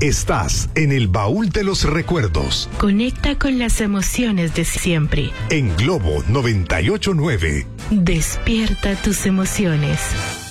Estás en el baúl de los recuerdos. Conecta con las emociones de siempre. En Globo 98.9. Despierta tus emociones.